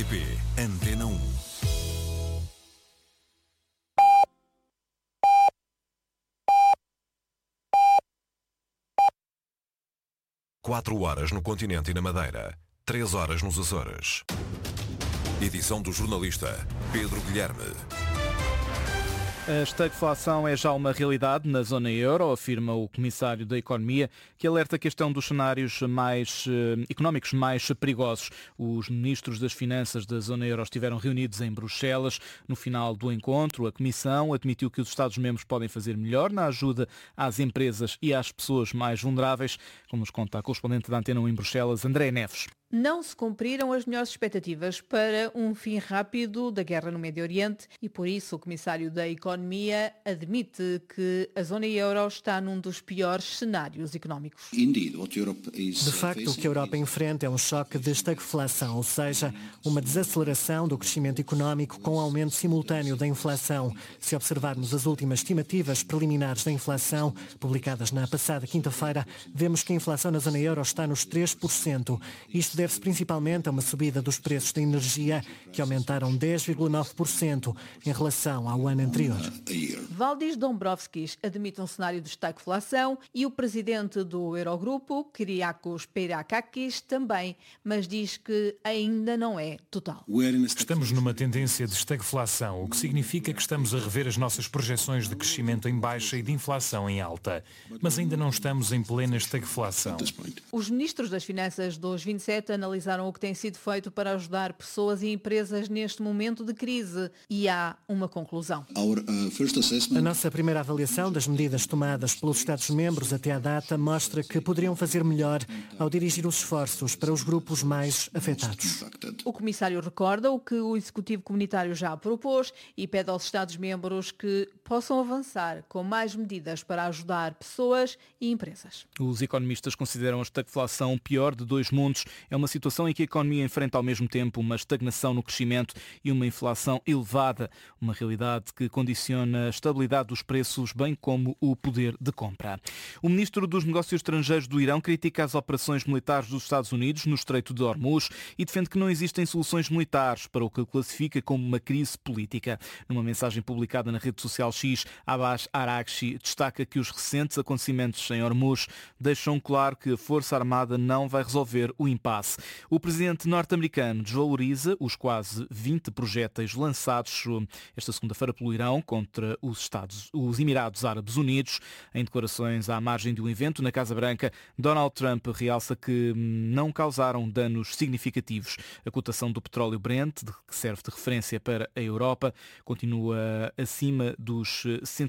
RTP Antena 1. Quatro horas no continente e na Madeira, 3 horas nos Açores. Edição do jornalista Pedro Guilherme. A estagflação é já uma realidade na zona euro, afirma o Comissário da Economia, que alerta que este é um dos cenários económicos mais perigosos. Os ministros das Finanças da zona euro estiveram reunidos em Bruxelas. No final do encontro, a Comissão admitiu que os Estados-membros podem fazer melhor na ajuda às empresas e às pessoas mais vulneráveis, como nos conta a correspondente da Antena 1 em Bruxelas, André Neves. Não se cumpriram as melhores expectativas para um fim rápido da guerra no Médio Oriente e, por isso, o Comissário da Economia admite que a zona euro está num dos piores cenários económicos. De facto, o que a Europa enfrenta é um choque de estagflação, ou seja, uma desaceleração do crescimento económico com aumento simultâneo da inflação. Se observarmos as últimas estimativas preliminares da inflação, publicadas na passada quinta-feira, vemos que a inflação na zona euro está nos 3%. Isto deve-se principalmente a uma subida dos preços da energia, que aumentaram 10,9% em relação ao ano anterior. Valdis Dombrovskis admite um cenário de estagflação e o presidente do Eurogrupo, Kyriakos Peirakakis, também, mas diz que ainda não é total. Estamos numa tendência de estagflação, o que significa que estamos a rever as nossas projeções de crescimento em baixa e de inflação em alta, mas ainda não estamos em plena estagflação. Os ministros das Finanças dos 27 analisaram o que tem sido feito para ajudar pessoas e empresas neste momento de crise e há uma conclusão. A nossa primeira avaliação das medidas tomadas pelos Estados-membros até à data mostra que poderiam fazer melhor ao dirigir os esforços para os grupos mais afetados. O Comissário recorda o que o Executivo Comunitário já propôs e pede aos Estados-membros que possam avançar com mais medidas para ajudar pessoas e empresas. Os economistas consideram a estagflação o pior de dois mundos. É uma situação em que a economia enfrenta ao mesmo tempo uma estagnação no crescimento e uma inflação elevada, uma realidade que condiciona a estabilidade dos preços, bem como o poder de compra. O ministro dos Negócios Estrangeiros do Irão critica as operações militares dos Estados Unidos no Estreito de Hormuz e defende que não existem soluções militares para o que classifica como uma crise política. Numa mensagem publicada na rede social X, Abbas Araghchi destaca que os recentes acontecimentos em Hormuz deixam claro que a Força Armada não vai resolver o impasse. O presidente norte-americano desvaloriza os quase 20 projéteis lançados esta segunda-feira pelo Irão contra os Emirados Árabes Unidos. Em declarações à margem de um evento na Casa Branca, Donald Trump realça que não causaram danos significativos. A cotação do petróleo Brent, que serve de referência para a Europa, continua acima dos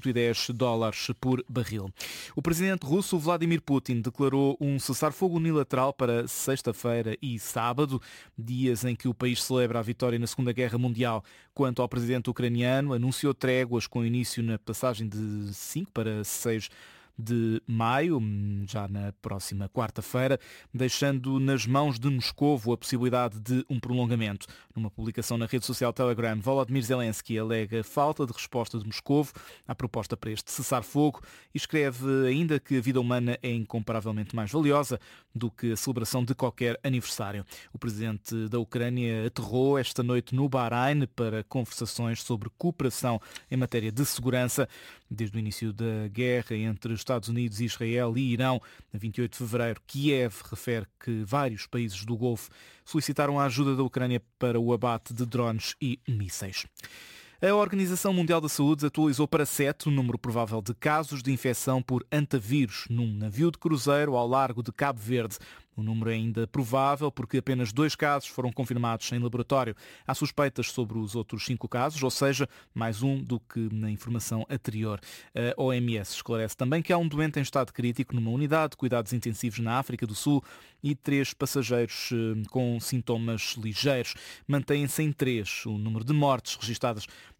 $110 por barril. O presidente russo Vladimir Putin declarou um cessar-fogo unilateral para sexta-feira e sábado, dias em que o país celebra a vitória na Segunda Guerra Mundial. Quanto ao presidente ucraniano, anunciou tréguas com início na passagem de 5 para 6 de maio, já na próxima quarta-feira, deixando nas mãos de Moscovo a possibilidade de um prolongamento. Numa publicação na rede social Telegram, Volodymyr Zelensky alega falta de resposta de Moscovo à proposta para este cessar-fogo e escreve ainda que a vida humana é incomparavelmente mais valiosa do que a celebração de qualquer aniversário. O presidente da Ucrânia aterrou esta noite no Bahrein para conversações sobre cooperação em matéria de segurança. Desde o início da guerra entre Estados Unidos, Israel e Irão, a 28 de fevereiro, Kiev refere que vários países do Golfo solicitaram a ajuda da Ucrânia para o abate de drones e mísseis. A Organização Mundial da Saúde atualizou para 7 o número provável de casos de infecção por antavírus num navio de cruzeiro ao largo de Cabo Verde. O número é ainda provável porque apenas 2 casos foram confirmados em laboratório. Há suspeitas sobre os outros 5 casos, ou seja, mais um do que na informação anterior. A OMS esclarece também que há um doente em estado crítico numa unidade de cuidados intensivos na África do Sul e 3 passageiros com sintomas ligeiros. Mantém-se em 3 o número de mortes registadas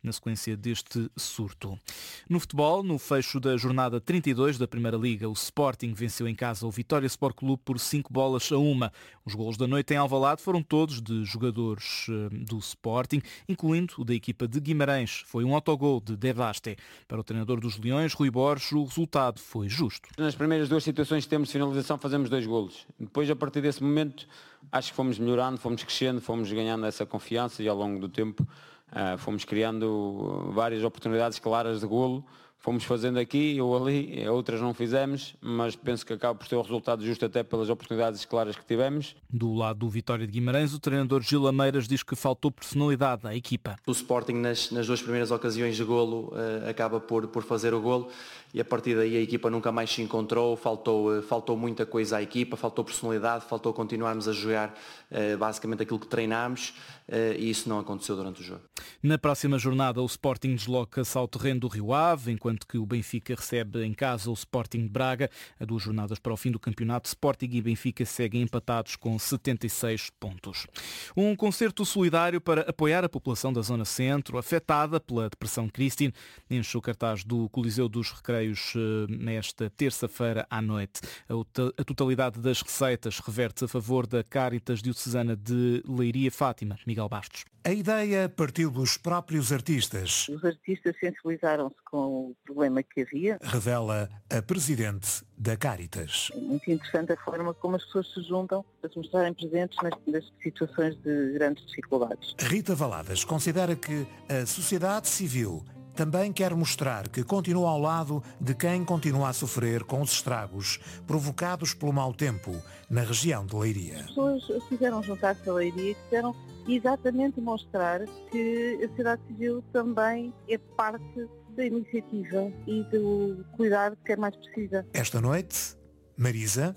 na sequência deste surto. No futebol, no fecho da jornada 32 da Primeira Liga, o Sporting venceu em casa o Vitória Sport Clube por 5-1. Os golos da noite em Alvalade foram todos de jogadores do Sporting, incluindo o da equipa de Guimarães. Foi um autogol de Devaste. Para o treinador dos Leões, Rui Borges, o resultado foi justo. Nas primeiras duas situações que temos de finalização fazemos 2 golos. Depois, a partir desse momento, acho que fomos melhorando, fomos crescendo, fomos ganhando essa confiança e ao longo do tempo fomos criando várias oportunidades claras de golo. Fomos fazendo aqui ou ali, outras não fizemos, mas penso que acaba por ser o resultado justo até pelas oportunidades claras que tivemos. Do lado do Vitória de Guimarães, o treinador Gil Lameiras diz que faltou personalidade à equipa. O Sporting nas 2 primeiras ocasiões de golo acaba por fazer o golo e a partir daí a equipa nunca mais se encontrou, faltou muita coisa à equipa, faltou personalidade, faltou continuarmos a jogar basicamente aquilo que treinámos e isso não aconteceu durante o jogo. Na próxima jornada o Sporting desloca-se ao terreno do Rio Ave, enquanto que o Benfica recebe em casa o Sporting de Braga. A 2 jornadas para o fim do campeonato, Sporting e Benfica seguem empatados com 76 pontos. Um concerto solidário para apoiar a população da Zona Centro, afetada pela depressão Christine, enche o cartaz do Coliseu dos Recreios nesta terça-feira à noite. A totalidade das receitas reverte a favor da Cáritas Diocesana de Leiria Fátima. Miguel Bastos. A ideia partiu dos próprios artistas. Os artistas sensibilizaram-se com o problema que havia. Revela a presidente da Cáritas. É muito interessante a forma como as pessoas se juntam para se mostrarem presentes nas situações de grandes dificuldades. Rita Valadas considera que a sociedade civil também quer mostrar que continua ao lado de quem continua a sofrer com os estragos provocados pelo mau tempo na região de Leiria. As pessoas quiseram juntar-se a Leiria e quiseram exatamente mostrar que a sociedade civil também é parte da iniciativa e do cuidado que é mais precisa. Esta noite, Marisa,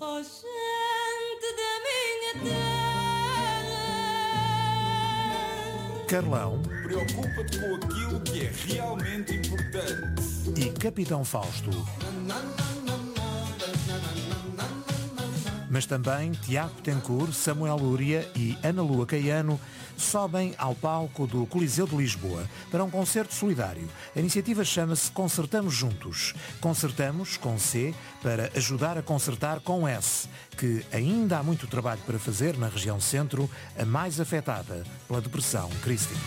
Carlão, preocupa-te com aquilo que é realmente importante, e Capitão Fausto. Mas também Tiago Tencourt, Samuel Lúria e Ana Lua Caiano sobem ao palco do Coliseu de Lisboa para um concerto solidário. A iniciativa chama-se Concertamos Juntos. Concertamos com C para ajudar a concertar com S, que ainda há muito trabalho para fazer na região centro, a mais afetada pela depressão Christine.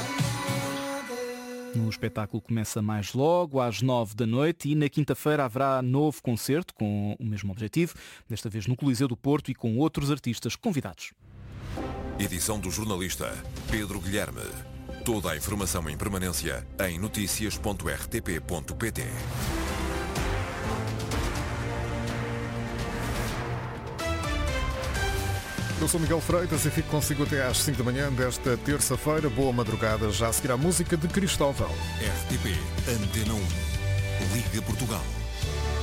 O espetáculo começa mais logo, às 9 da noite, e na quinta-feira haverá novo concerto com o mesmo objetivo, desta vez no Coliseu do Porto e com outros artistas convidados. Edição do jornalista Pedro Guilherme. Toda a informação em permanência em noticias.rtp.pt. Eu sou Miguel Freitas e fico consigo até às 5 da manhã desta terça-feira. Boa madrugada, já a seguir a música de Cristóvão. RTP Antena 1. Liga Portugal.